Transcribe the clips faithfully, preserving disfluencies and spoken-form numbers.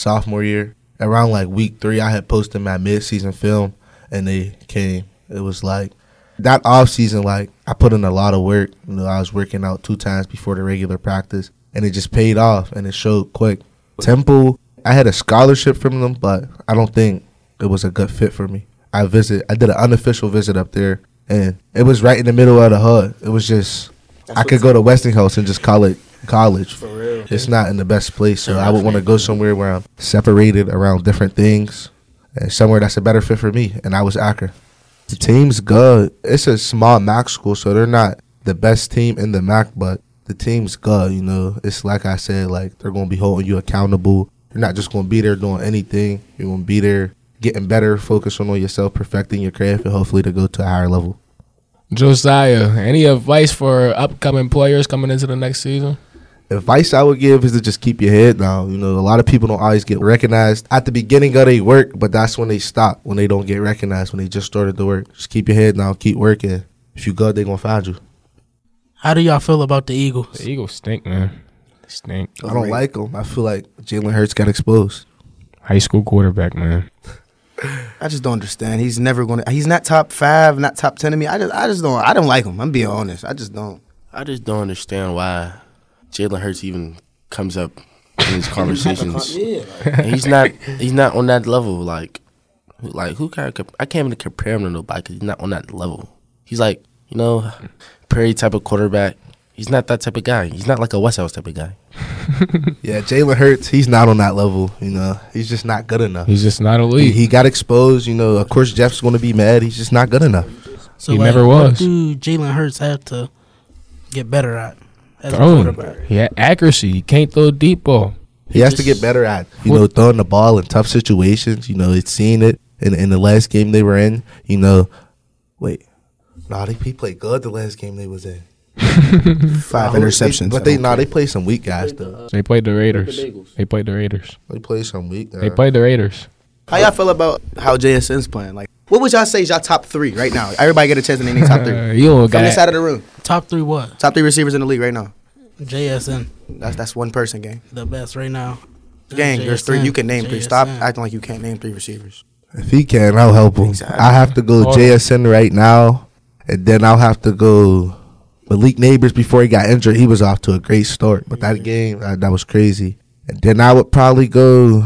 sophomore year. Around like week three, I had posted my mid-season film, and they came. It was like that off season, like I put in a lot of work. You know, I was working out two times before the regular practice, and it just paid off, and it showed quick. Temple, I had a scholarship from them, but I don't think it was a good fit for me. I visit, I did an unofficial visit up there, and it was right in the middle of the hood. It was just, That's I could go to Westinghouse and just call it college. For real. It's not in the best place, so I would want to go somewhere where I'm separated around different things, and somewhere that's a better fit for me, and I was Akron. The team's good. It's a small M A C school, so they're not the best team in the M A C, but the team's good, you know. It's like I said, like they're going to be holding you accountable. You're not just going to be there doing anything. You're going to be there getting better, focusing on yourself, perfecting your craft, and hopefully to go to a higher level. Josiah, any advice for upcoming players coming into the next season? Advice I would give is to just keep your head down. You know, a lot of people don't always get recognized at the beginning of their work, but that's when they stop, when they don't get recognized, when they just started the work. Just keep your head down, keep working. If you good, they're going to find you. How do y'all feel about the Eagles? The Eagles stink, man. They stink. I don't like them. I feel like Jalen Hurts got exposed. High school quarterback, man. I just don't understand. He's never going to – he's not top five, not top ten to me. I just I just don't – I don't like him. I'm being honest. I just don't. I just don't understand why Jalen Hurts even comes up in these conversations. Yeah, and he's not he's not on that level. Like, like who can I, comp- I can't even compare him to nobody because he's not on that level. He's like, you know, Perry type of quarterback. He's not that type of guy. He's not like a Westhouse type of guy. Yeah, Jalen Hurts, he's not on that level. You know, he's just not good enough. He's just not elite. He, he got exposed. You know, of course, Jeff's going to be mad. He's just not good enough. So he like, never what was. do Jalen Hurts have to get better at as a Throwing. quarterback? He had accuracy. He can't throw a deep ball. He, he has to get better at, you know, throwing the ball in tough situations. You know, it's seen it in in the last game they were in. You know, wait, nah, they he played good the last game they was in. Five interceptions. They, but they nah, they played some weak guys though. They played the Raiders. They played the Raiders. They played some weak guys. They played the Raiders. How y'all feel about how J S N's playing? Like, what would y'all say is y'all top three right now? Everybody get a chance to name their top three. Uh, you don't From got this side of the room. Top three what? Top three receivers in the league right now. J S N. That's that's one person, gang. The best right now. Gang, there's three. You can name three. J S N. Stop acting like you can't name three receivers. If he can, I'll help him. Exactly. I have to go Hold J S N right now, and then I'll have to go Malik Neighbors. Before he got injured, he was off to a great start, but that game uh, that was crazy. And then I would probably go.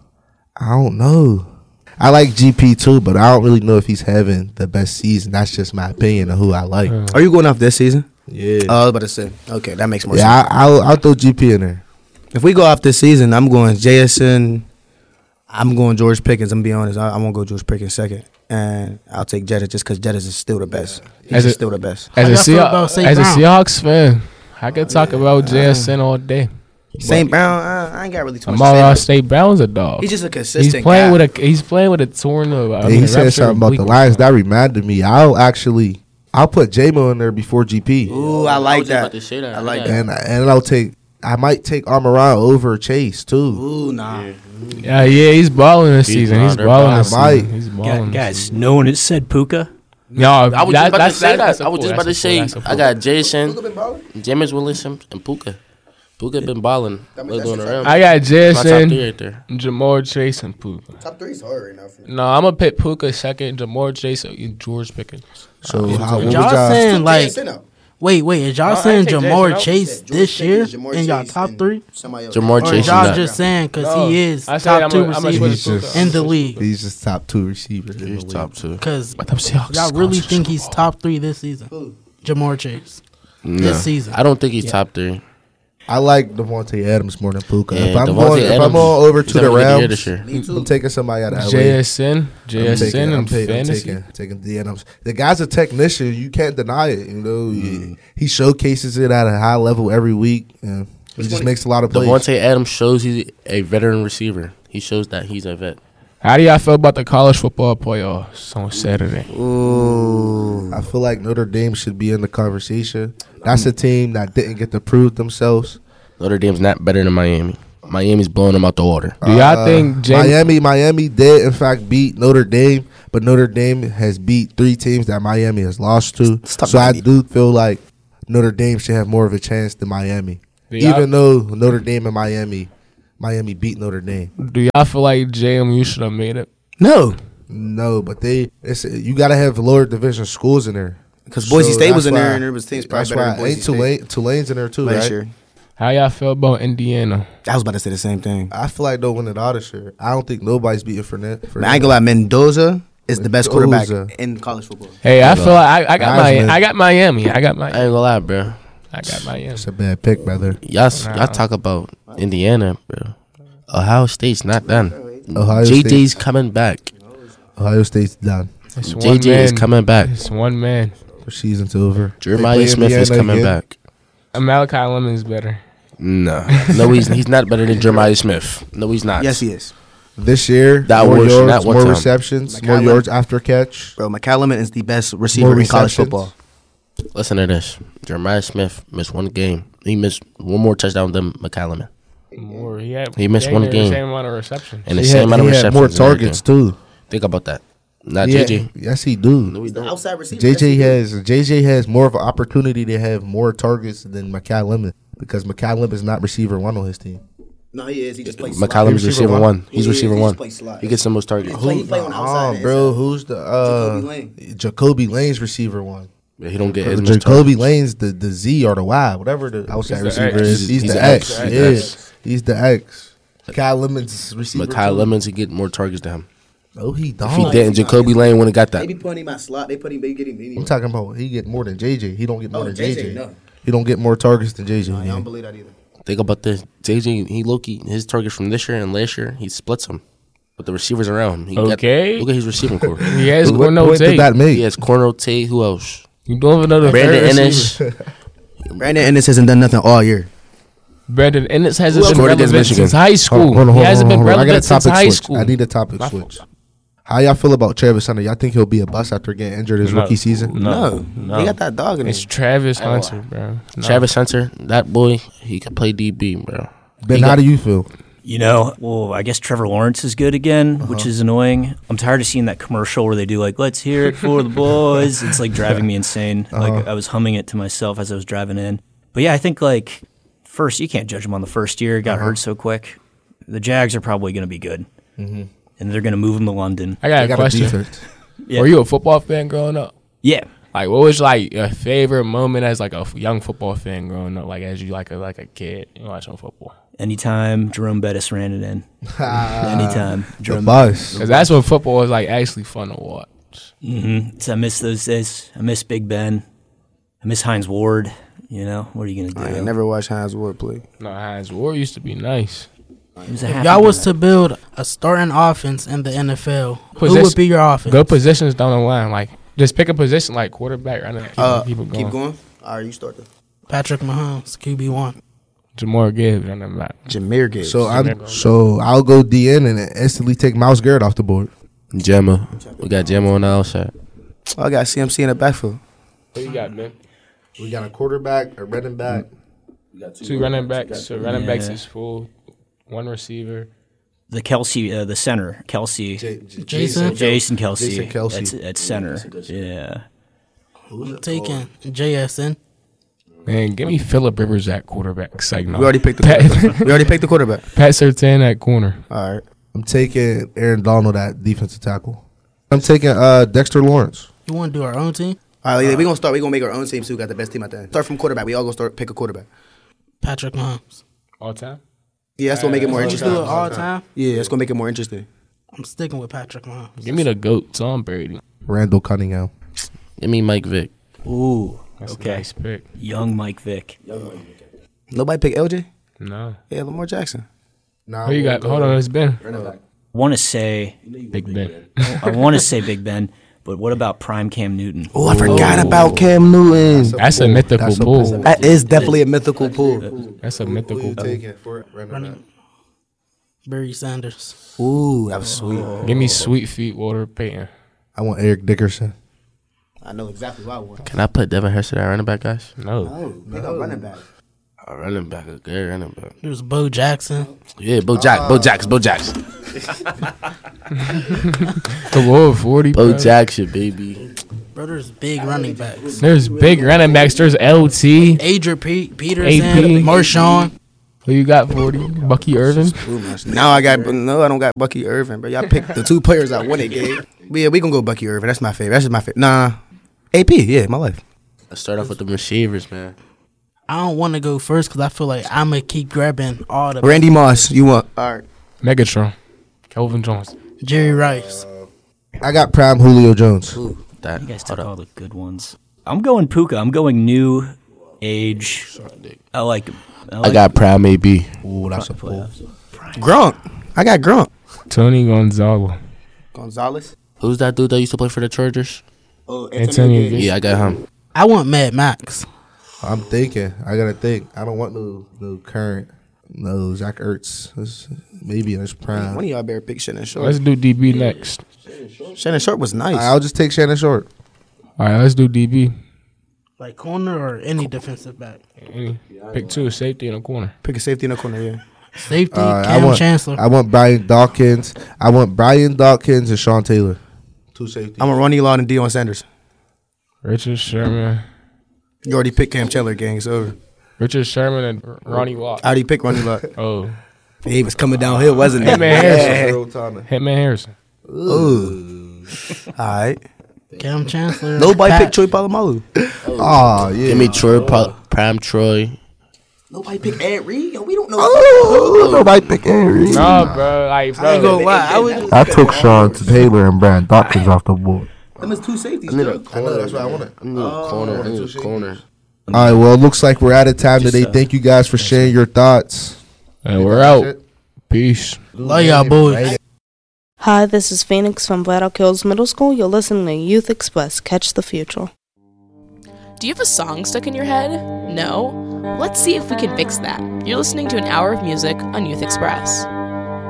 I don't know. I like G P too, but I don't really know if he's having the best season. That's just my opinion of who I like. Uh, Are you going off this season? Yeah. Oh, I was about to say. Okay, that makes more Yeah, sense. I, I'll, I'll throw G P in there. If we go off this season, I'm going J S N. I'm going George Pickens. I'm gonna be honest. I, I won't go George Pickens second, and I'll take Jettis just because Jettis is still the best. He's As just a- still the best. As a, y'all feel about Seah- Saint as a Brown? Seahawks fan, I could talk about J S N all day. Saint Brown, I, I ain't got really too much to say. Amara about him. State Brown's a dog. He's just a consistent He's playing guy. with a he's playing with a torn. Uh, I And mean, he a said ruptured something about the oblique. Lions. That reminded me. I'll actually, I'll put J-Mo in there before G P. Ooh, I I like was just about that. to say that. I like Yeah. that. And and I'll take, I might take Amaran over Chase too. Ooh, nah. Yeah, yeah, he's balling this He's season. balling. He's They're balling balling. this Might. season. He's balling. Guys, guys, no one has said Puka. No, I was just that- about that's- to say that's that. a I was pull, just about to that's a say pull, that's a I pull. got Jason, Jameis Williamson, and Puka. Puka been balling. Look on the rim. I got My top three Jason, right there. Jamar Chase, and Puka. Top three is hard right now for me. No, I'm gonna pick Puka second, Jamar Chase, and George Pickens. So Uh, how, what Is was y'all y'all? saying like, wait, wait, is y'all No, I saying ain't take Jason Jamar out. Chase this year in y'all top three? Jamar Or Chase is is y'all not. just saying because No, he is I said top I'm two a- I'm a receivers switch Puka. in the league? He's just top two receiver. in the He's league. top two. Because But them Seahawks y'all is really going to think the he's Super top three this season? Jamar Chase. No. This season. I don't think he's top three. I like Devontae Adams more than Puka. Yeah, if I'm Devontae going, if I'm Adams, going over he's to the having a good year Rams, this year. I'm taking somebody out of L A. J S N, I'm J S N, taking, I'm and ta- I'm fantasy. taking, taking the Adams. The guy's a technician. You can't deny it. You know, he, he showcases it at a high level every week. And he just makes a lot of plays. Devontae Adams shows he's a veteran receiver. He shows that he's a vet. How do y'all feel about the college football playoffs on Saturday? Ooh. I feel like Notre Dame should be in the conversation. That's a team that didn't get to prove themselves. Notre Dame's not better than Miami. Miami's blowing them out the water. Do y'all Uh, think James? Miami, Miami did in fact beat Notre Dame, but Notre Dame has beat three teams that Miami has lost to. Stop so I Miami. do feel like Notre Dame should have more of a chance than Miami, Do y'all- even though Notre Dame and Miami Miami beat Notre Dame. Do y'all feel like J M U should have made it? No, No, but they it's you gotta have lower division schools in there. because Boise So State was that's in there, why- and there was teams probably That's better why than Boise ain't State Tulane, Tulane's in there too, last right? year. How y'all feel about Indiana? I was about to say the same thing. I feel like they'll win it all this year. I don't think nobody's beating Fournette. Man, I ain't gonna lie, Mendoza is the best quarterback Mendoza. in college football. Hey, I feel like I, I got Heisman. Miami. I got Miami. I got I ain't Miami. gonna lie, bro. I got Miami. It's a bad pick, brother. Y'all, s- Nah. y'all talk about Indiana, bro. Ohio State's not done. Ohio J J's State, coming back. Ohio State's done. It's J one J man. is coming back. It's one man. The season's over. Jeremiah They play Smith is Indiana coming again. back. And Malachi Lemon's better. No, no, he's he's not better than Jeremiah Smith. No, he's not. Yes, he is. This year, That more was yards, not one more time. receptions, more McCallum. yards after catch. Bro, McCallum is the best receiver More in college receptions. football. Listen to this. Jeremiah Smith missed one game. He missed one more touchdown than McCallum. More. He had. He missed dang one near game. The same amount of receptions. And the He same had, amount of he receptions. had more and everything. targets too. Think about that. Not Yeah, J J. yes, he do. No, he don't. Outside receiver. J J has J J has more of an opportunity to have more targets than McCallum because McCallum is not receiver one on his team. No, he is. He just plays. McCallum is Receiver receiver one. one. He's He is. receiver He one. just plays slot. He gets the most targets. Play- he play on the outside Oh, and bro, inside. who's the uh, Jacoby Lane. Jacoby Lane's receiver one? But he don't get as much Jacoby targets. Lane's the, the Z or the Y, whatever the outside He's the receiver X. is. He's, He's the the X. X. He He's the is. X. He's the X. Kyle Lemon's receiver. But Kyle too. Lemons, he get more targets than him. Oh, he don't. If he didn't, Jacoby Lane wouldn't have got They be that. putting him at slot. They put him. They get him. I'm talking about he get more than J J. He don't get more Oh, than J J J, J. no. He don't get more targets than J J. No, I yeah. don't believe that either. Think about this. J J, he Loki, his targets from this year and last year, he splits them. But the receivers around him. He Okay. Got, look at his receiving core. He has What Cornell point did Tate. that make? He has Cornell Tate. Who else? You don't even know the Brandon third Ennis. receiver. Brandon Ennis hasn't done nothing all year. Brandon Ennis hasn't Who else been scored against relevant Michigan? since high school. Hold on, hold on, he hold hasn't on, been hold on. I got a relevant since topic high switch. school. I need a topic My switch. How y'all feel about Travis Hunter? Y'all think he'll be a bust after getting injured his No. rookie season? No, No, he got that dog in It's him. Travis I ain't Hunter, bro. No. Travis Hunter, that boy, he can play D B, bro. Ben, He how got- do you feel? You know, well, I guess Trevor Lawrence is good again, Uh-huh. which is annoying. I'm tired of seeing that commercial where they do like, "Let's hear it for the boys." It's like driving me insane. Uh-huh. Like I was humming it to myself as I was driving in. But yeah, I think like first, you can't judge him on the first year. Got Uh-huh. hurt so quick. The Jags are probably going to be good, Mm-hmm. and they're going to move him to London. I got They a got a question. defense. Yeah. Were you a football fan growing up? Yeah, Like, what was like your favorite moment as like a f- young football fan growing up? Like, as you like a like a kid, you watching football? anytime Jerome Bettis ran it in, anytime The Jerome. bus. Because that's when football is like actually fun to watch. Mm-hmm. So I miss those days. I miss Big Ben. I miss Hines Ward. You know, what are you gonna I do? ain't never watched Hines Ward play. No, Hines Ward used to be nice. He was a If happy y'all was guy. to build a starting offense in the N F L, who Position- would be your offense? Good positions down the line. Like, just pick a position like quarterback, running, keep, Uh, keep it going. keep going. All right, you start the Patrick Mahomes, Q B one. Jamar Gibbs running back. Jameer Gibbs. So I'm so I'll go D N and instantly take Miles Garrett off the board. Gemma. We got Gemma on the outside. I got C M C in the backfield. Who you got, man? We got a quarterback, a running back. Two running backs. So running backs Yeah. is full. One receiver. the Kelsey, uh, the center, Kelsey, J- J- Jason? Jason Kelsey, Jason Kelsey. At, at center. Yeah, I'm taking J S N. Man, give me Phillip Rivers at quarterback. It's like, no. We already picked the Pat, quarterback. we already picked the quarterback. Pat Surtain at corner. All right. I'm taking Aaron Donald at defensive tackle. I'm taking uh, Dexter Lawrence. You want to do our own team? All right, we gonna start. We gonna make our own team. So we got the best team at the end. Start from quarterback. We all gonna start pick a quarterback. Patrick Mahomes. All time? Yeah, that's gonna make it more Let's do interesting. it all time. Yeah, that's gonna make it more interesting. I'm sticking with Patrick Mahomes. Give me the GOAT, Tom Brady. Randall Cunningham. Give me Mike Vick. ooh, That's okay, a nice pick. young Mike Vick. Nobody pick L J. No. Yeah, Lamar Jackson. Nah, Who you got? Hold on, it's Ben. Want to say, Big Ben. I want to say Big Ben, but what about Prime Cam Newton? Oh, I forgot about Cam Newton. That's a mythical That's a pool. pool. That is definitely a mythical pool. That's a Who mythical you pool. taking for running back? Barry Sanders. Ooh, that was sweet. Give me Sweet Feet Walter Payton. I want Eric Dickerson. I know exactly what I want. Can I put Devin Hester at running back, guys? No. Oh, pick a running back. A running back, a good running back. There's Bo Jackson. Yeah, Bo Jack, Bo Jacks, Bo Jacks. The World forty. Bo bro. Jackson, baby. Bro, there's big running backs. There's big running backs. There's L T. Adrian Pe- Peterson, A P. Marshawn. Who you got, forty? Bucky Irvin? Now I got no, I don't got Bucky Irvin, but y'all picked the two players I won it game. But yeah, we gonna go Bucky Irvin. That's my favorite. That's just my favorite. Nah, A P. Yeah, my life. Let's start off with the receivers, man. I don't want to go first because I feel like I'm gonna keep grabbing all the Randy Moss. You want? All right. Megatron. Kelvin Jones. Jerry Rice. I got prime Julio Jones. Ooh, that. You guys hold took up. all the good ones. I'm going Puka. I'm going new age. I like. I, like I got prime A B. Ooh, that's a pull. Gronk. I got Gronk. Tony Gonzalo. Gonzalez. Who's that dude that used to play for the Chargers? Oh, Antonio Gates. Yeah, I got him. I want Mad Max. I'm thinking. I gotta think. I don't want no no current. No Zach Ertz. It's maybe in his prime. One of y'all better pick Shannon Sharp. Let's do D B next. Shannon Sharp was nice. I'll just take Shannon Short. All right, let's do D B. Like corner or any defensive back. Any. Pick two, safety in a corner. Pick a safety in the corner. Yeah. Safety, Uh, I Cam want Chancellor. I want Brian Dawkins. I want Brian Dawkins and Sean Taylor. Two safety. I'm a Ronnie Law and Deion Sanders. Richard Sherman. You already picked Cam Chandler, gang. It's over. Richard Sherman and Ronnie Watt. I already picked Ronnie Law. Oh. He was coming downhill, wasn't he? Hitman Harrison. Earl Thomas. Hitman Harrison. Ooh. All right. Cam Chancellor. Nobody Pat- picked Troy Polamalu. Oh yeah. Give me Troy, Pol- Prime Troy. Nobody picked Ed Reed. Yo, we don't know. Oh, nobody pick Henry. No, bro. Like, bro. I ain't gonna lie. I was just, I took Sean Taylor and Brian Dawkins off the board. Them is two safeties. I need a bro. corner. know, that's what I wanted. I need a corner. I need a corner. All right. Well, it looks like we're out of time Just, today. uh, Thank you guys for sharing your thoughts. And we're out. Peace. love y'all boys. Hi, this is Phoenix from Bladdock Hills Middle School. You're listening to Youth Express. Catch the future. Do you have a song stuck in your head? No? Let's see if we can fix that. You're listening to an hour of music on Youth Express.